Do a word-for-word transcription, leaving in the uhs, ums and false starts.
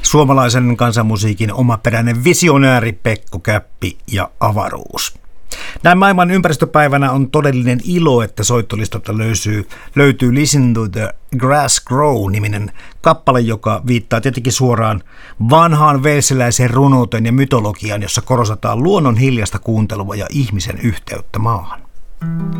suomalaisen kansanmusiikin omaperäinen visionääri Pekko Käppi ja avaruus. Näin maailman ympäristöpäivänä on todellinen ilo, että soittolistalta löytyy, löytyy Listen to the Grass Grow-niminen kappale, joka viittaa tietenkin suoraan vanhaan walesiläiseen runouteen ja mytologiaan, jossa korostetaan luonnon hiljaista kuuntelua ja ihmisen yhteyttä maahan.